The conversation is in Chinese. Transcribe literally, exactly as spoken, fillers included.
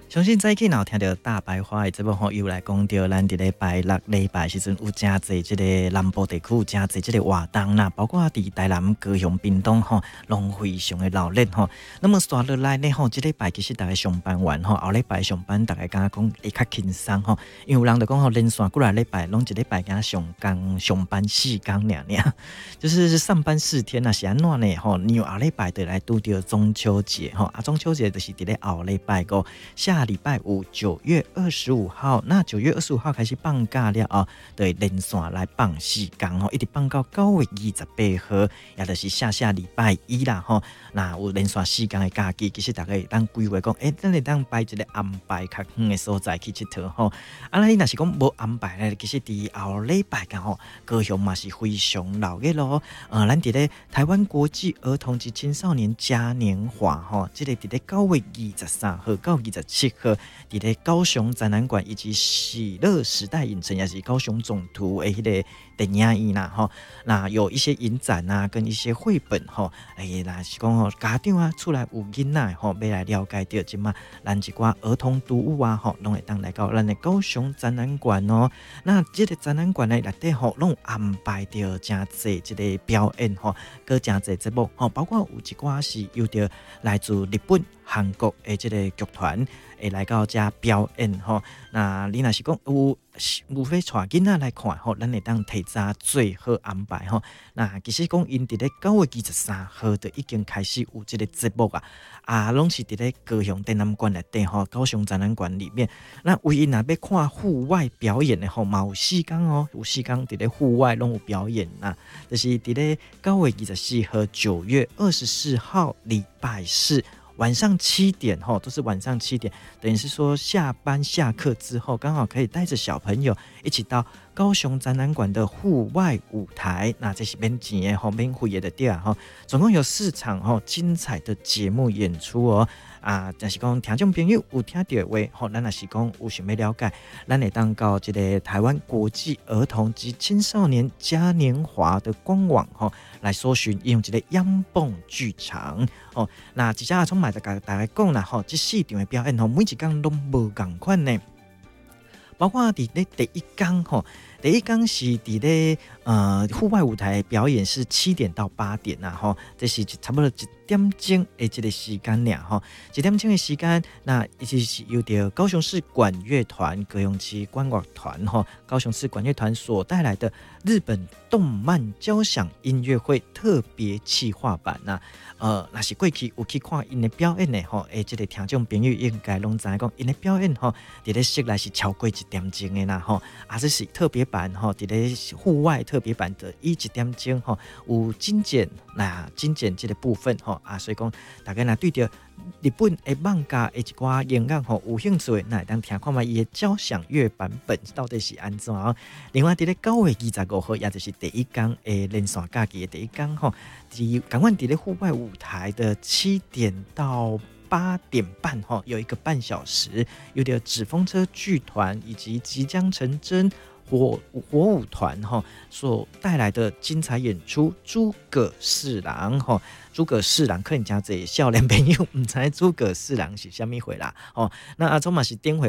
相信早起若有听到大白话的节目吼，又来讲到咱伫礼拜六、礼拜时阵有真侪即个南部地区有真侪即个活动啦，包括伫台南、高雄、屏东吼，拢非常的热烈吼。那么刷落来呢吼，即礼拜其实大家上班完吼，后礼拜上班大家感觉讲会较轻松吼，因为有人就讲吼，连续几来礼拜拢一礼拜敢上工上班四天尔尔，就是上班四天啊，是安怎呢吼？你有后礼拜就来拄着中秋节吼，啊中秋节就是伫咧后礼拜五下。下礼拜五九月二十五号，那九月二十五号开始放假了哦，对，连续来放四天吼，一直放到九月二十八号，也就是下下礼拜一啦吼。那有连续四天的假期，其实大家会当规划讲，诶、欸，咱会当排一个安排较远的所在去佚佗吼。啊，那你若是讲无安排咧，其实伫后礼拜刚吼，高雄嘛是非常热的咯。呃，咱伫咧台湾国际儿童及青少年嘉年华吼，即、这个伫咧九月二十三号到二十七。和伫咧高雄展览馆以及喜乐时代影城，也是高雄总图的迄个电影院啦吼，那有一些影展啊，跟一些绘本吼，哎，那是讲吼家长啊出来有囡仔吼，要来了解到即嘛，咱一寡儿童读物啊吼，拢会当来到咱的高雄展览馆哦。那这个展览馆呢内底吼，拢安排着真侪即个表演吼，搁真侪节目吼，包括有一寡是由着来自日本、韩国的即个剧团。会来到遮表演吼，那你若是讲有有要带囡仔来看吼，咱会当提早最好安排吼。那其实讲因伫咧九月二十三号就已经开始有即个节目啊，啊，拢是伫咧高雄展览馆内底吼，高雄展览馆里面。那唯一若要看户外表演的吼，嘛有四天哦，有四天伫咧户外拢有表演啊，就是伫咧九月二十四号、九月二十四号礼拜四。晚上七点吼，都是晚上七点，等于是说下班下课之后，刚好可以带着小朋友一起到高雄展览馆的户外舞台，那这是免钱的吼，免费的对啊吼，总共有四场吼精彩的节目演出哦。啊，但是讲听众朋友有听到话吼，咱若是讲有想要了解，咱会当到这个台湾国际儿童及青少年嘉年华的官网吼来搜寻，用一个央蹦剧场哦。那接下来从买的甲大家讲啦吼，这四场的表演吼，每一天拢无共款呢，包括伫咧第一天吼。第一天是伫咧呃户外舞台表演是七点到八点呐吼，这是差不多一点钟的这个时间俩吼，一点钟的时间，那一直是由着高雄市管乐团、高雄市管乐团吼，高雄市管乐团所带来的日本动漫交响音乐会特别企划版呐、啊。呃，若是过去有去看因的表演的吼，诶，这个听众朋友应该拢知讲，因的表演吼，伫咧室内是超过一点钟的啦吼，啊，这是特别版吼，伫咧户外特别版的以一点钟吼，有精简那精简这个部分吼啊，所以讲大家若对着日本的漫画的一寡音乐吼有兴趣，那会当听看卖伊的交响乐版本到底是安怎哦。另外伫咧九月二十五号，也就是第一天诶连续假期的第一天吼，伫赶快伫咧户外舞台的七点到八点半哈，有一个半小时，有点纸风车剧团以及即将成真火火舞团哈所带来的精彩演出，诸葛四郎哈，诸葛四郎可能真侪少年朋友唔知诸葛四郎是虾米回啦哦，那阿忠嘛是点回。